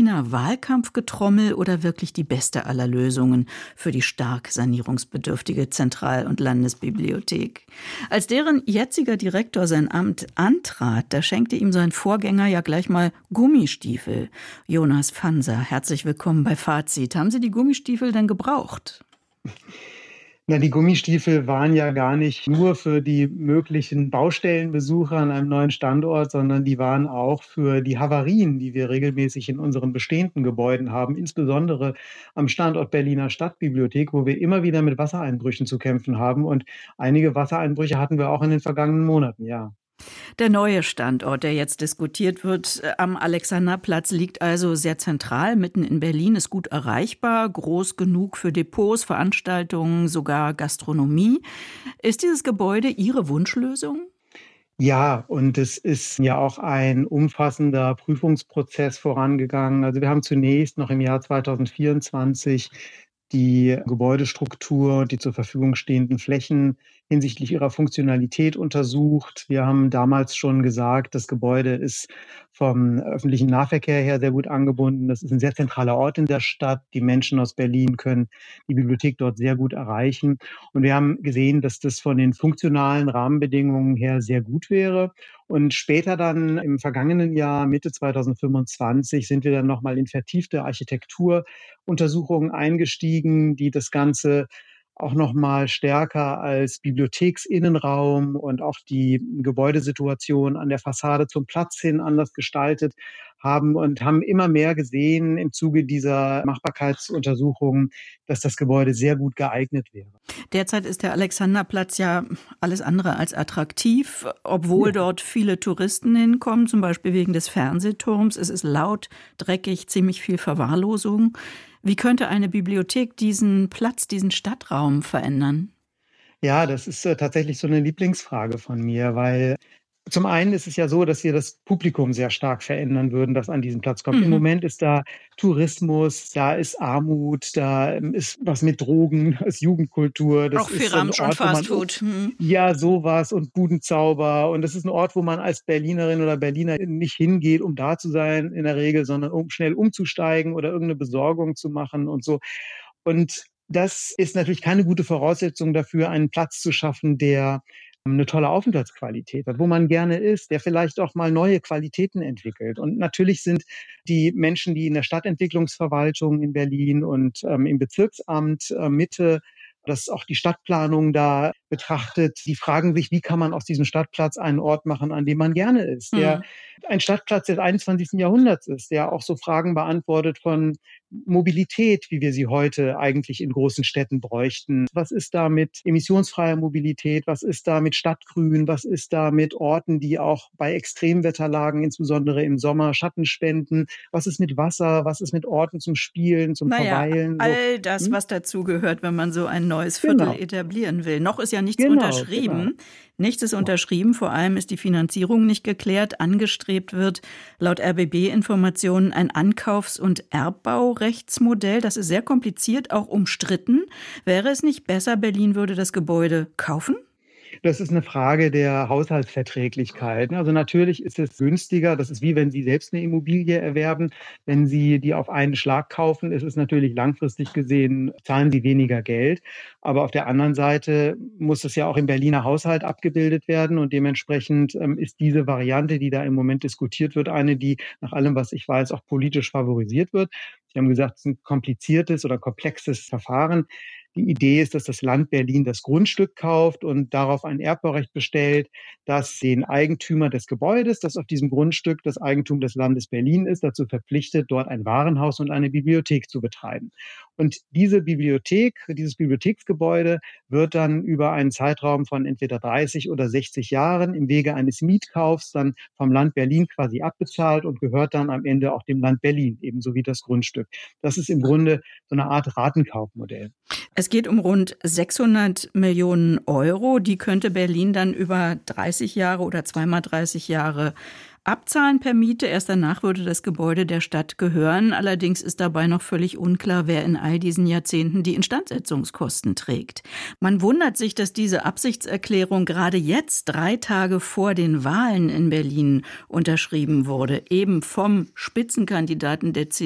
Berliner Wahlkampfgetrommel oder wirklich die beste aller Lösungen für die stark sanierungsbedürftige Zentral- und Landesbibliothek? Als deren jetziger Direktor sein Amt antrat, da schenkte ihm sein Vorgänger ja gleich mal Gummistiefel. Jonas Fanser, herzlich willkommen bei Fazit. Haben Sie die Gummistiefel denn gebraucht? Na, die Gummistiefel waren ja gar nicht nur für die möglichen Baustellenbesucher an einem neuen Standort, sondern die waren auch für die Havarien, die wir regelmäßig in unseren bestehenden Gebäuden haben, insbesondere am Standort Berliner Stadtbibliothek, wo wir immer wieder mit Wassereinbrüchen zu kämpfen haben. Und einige Wassereinbrüche hatten wir auch in den vergangenen Monaten, ja. Der neue Standort, der jetzt diskutiert wird, am Alexanderplatz, liegt also sehr zentral, mitten in Berlin, ist gut erreichbar, groß genug für Depots, Veranstaltungen, sogar Gastronomie. Ist dieses Gebäude Ihre Wunschlösung? Ja, und es ist ja auch ein umfassender Prüfungsprozess vorangegangen. Also wir haben zunächst noch im Jahr 2024 die Gebäudestruktur, die zur Verfügung stehenden Flächen hinsichtlich ihrer Funktionalität untersucht. Wir haben damals schon gesagt, das Gebäude ist vom öffentlichen Nahverkehr her sehr gut angebunden. Das ist ein sehr zentraler Ort in der Stadt. Die Menschen aus Berlin können die Bibliothek dort sehr gut erreichen. Und wir haben gesehen, dass das von den funktionalen Rahmenbedingungen her sehr gut wäre. Und später dann im vergangenen Jahr, Mitte 2025, sind wir dann nochmal in vertiefte Architekturuntersuchungen eingestiegen, die das Ganze auch noch mal stärker als Bibliotheksinnenraum und auch die Gebäudesituation an der Fassade zum Platz hin anders gestaltet haben und haben immer mehr gesehen im Zuge dieser Machbarkeitsuntersuchungen, dass das Gebäude sehr gut geeignet wäre. Derzeit ist der Alexanderplatz ja alles andere als attraktiv, obwohl dort viele Touristen hinkommen, zum Beispiel wegen des Fernsehturms. Es ist laut, dreckig, ziemlich viel Verwahrlosung. Wie könnte eine Bibliothek diesen Platz, diesen Stadtraum verändern? Ja, das ist tatsächlich so eine Lieblingsfrage von mir, weil zum einen ist es ja so, dass wir das Publikum sehr stark verändern würden, das an diesen Platz kommt. Im Mhm. Moment ist da Tourismus, da ist Armut, da ist was mit Drogen, da ist Jugendkultur, das Auch viel ist ein Ramsch und Ort, wo man Fastfood. Mhm. ja, sowas und Budenzauber. Und das ist ein Ort, wo man als Berlinerin oder Berliner nicht hingeht, um da zu sein in der Regel, sondern um schnell umzusteigen oder irgendeine Besorgung zu machen und so. Und das ist natürlich keine gute Voraussetzung dafür, einen Platz zu schaffen, der eine tolle Aufenthaltsqualität hat, wo man gerne ist, der vielleicht auch mal neue Qualitäten entwickelt. Und natürlich sind die Menschen, die in der Stadtentwicklungsverwaltung in Berlin und im Bezirksamt Mitte, das auch die Stadtplanung da betrachtet, die fragen sich, wie kann man aus diesem Stadtplatz einen Ort machen, an dem man gerne ist, der Mhm. ein Stadtplatz des 21. Jahrhunderts ist, der auch so Fragen beantwortet von Mobilität, wie wir sie heute eigentlich in großen Städten bräuchten. Was ist da mit emissionsfreier Mobilität? Was ist da mit Stadtgrün? Was ist da mit Orten, die auch bei Extremwetterlagen, insbesondere im Sommer, Schatten spenden? Was ist mit Wasser? Was ist mit Orten zum Spielen, zum Naja, Verweilen? So, all das, was dazugehört, wenn man so ein neues Viertel genau, etablieren will. Noch ist ja nichts genau. unterschrieben. Nichts ist unterschrieben, vor allem ist die Finanzierung nicht geklärt. Angestrebt wird laut RBB-Informationen ein Ankaufs- und Erbbaurechtsmodell. Das ist sehr kompliziert, auch umstritten. Wäre es nicht besser, Berlin würde das Gebäude kaufen? Das ist eine Frage der Haushaltsverträglichkeit, ne? Also, natürlich ist es günstiger. Das ist wie wenn Sie selbst eine Immobilie erwerben. Wenn Sie die auf einen Schlag kaufen, ist es natürlich langfristig gesehen zahlen Sie weniger Geld. Aber auf der anderen Seite muss es ja auch im Berliner Haushalt abgebildet werden und dementsprechend, ist diese Variante, die da im Moment diskutiert wird, eine, die nach allem, was ich weiß, auch politisch favorisiert wird. Sie haben gesagt, es ist ein kompliziertes oder komplexes Verfahren. Die Idee ist, dass das Land Berlin das Grundstück kauft und darauf ein Erbbaurecht bestellt, das den Eigentümer des Gebäudes, das auf diesem Grundstück das Eigentum des Landes Berlin ist, dazu verpflichtet, dort ein Warenhaus und eine Bibliothek zu betreiben. Und diese Bibliothek, dieses Bibliotheksgebäude wird dann über einen Zeitraum von entweder 30 oder 60 Jahren im Wege eines Mietkaufs dann vom Land Berlin quasi abbezahlt und gehört dann am Ende auch dem Land Berlin, ebenso wie das Grundstück. Das ist im Grunde so eine Art Ratenkaufmodell. Es geht um rund 600 Millionen Euro. Die könnte Berlin dann über 30 Jahre oder zweimal 30 Jahre abzahlen per Miete. Erst danach würde das Gebäude der Stadt gehören. Allerdings ist dabei noch völlig unklar, wer in all diesen Jahrzehnten die Instandsetzungskosten trägt. Man wundert sich, dass diese Absichtserklärung gerade jetzt, 3 Tage vor den Wahlen in Berlin, unterschrieben wurde. Eben vom Spitzenkandidaten der CDU